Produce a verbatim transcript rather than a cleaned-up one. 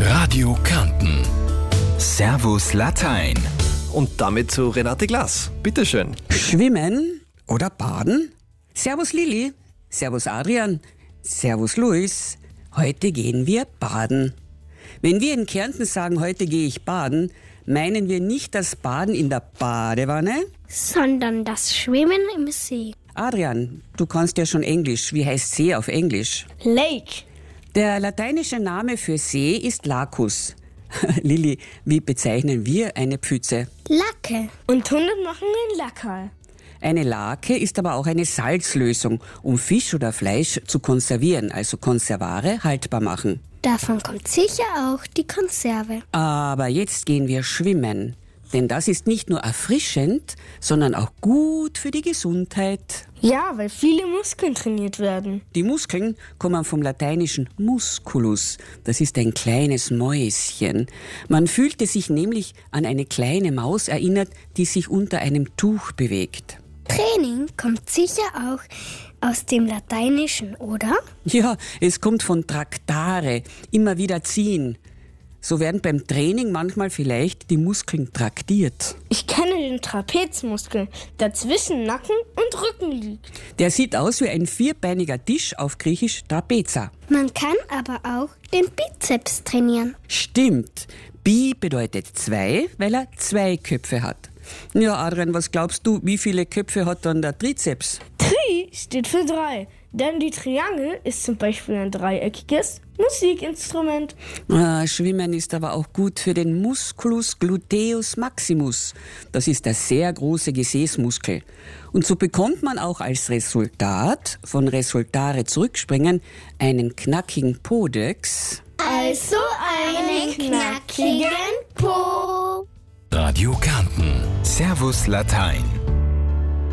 Radio Kärnten. Servus Latein. Und damit zu Renate Glas. Bitteschön. Schwimmen oder baden? Servus Lilli, servus Adrian, servus Luis. Heute gehen wir baden. Wenn wir in Kärnten sagen, heute gehe ich baden, meinen wir nicht das Baden in der Badewanne, sondern das Schwimmen im See. Adrian, du kannst ja schon Englisch. Wie heißt See auf Englisch? Lake. Der lateinische Name für See ist Lacus. Lilli, wie bezeichnen wir eine Pfütze? Lacke. Und Hunde machen einen Lackerl. Eine Lake ist aber auch eine Salzlösung, um Fisch oder Fleisch zu konservieren, also Konservare haltbar machen. Davon kommt sicher auch die Konserve. Aber jetzt gehen wir schwimmen. Denn das ist nicht nur erfrischend, sondern auch gut für die Gesundheit. Ja, weil viele Muskeln trainiert werden. Die Muskeln kommen vom lateinischen musculus. Das ist ein kleines Mäuschen. Man fühlte sich nämlich an eine kleine Maus erinnert, die sich unter einem Tuch bewegt. Training kommt sicher auch aus dem Lateinischen, oder? Ja, es kommt von tractare, immer wieder ziehen. So werden beim Training manchmal vielleicht die Muskeln traktiert. Ich kenne den Trapezmuskel, der zwischen Nacken und Rücken liegt. Der sieht aus wie ein vierbeiniger Tisch, auf Griechisch Trapeza. Man kann aber auch den Bizeps trainieren. Stimmt. Bi bedeutet zwei, weil er zwei Köpfe hat. Ja, Adrian, was glaubst du, wie viele Köpfe hat dann der Trizeps? Tri steht für drei, denn die Triangel ist zum Beispiel ein dreieckiges Musikinstrument. Ah, Schwimmen ist aber auch gut für den Musculus gluteus maximus. Das ist der sehr große Gesäßmuskel. Und so bekommt man auch als Resultat von Resultare zurückspringen einen knackigen Podex. Also einen knackigen Po. Radio Kärnten. Servus Latein.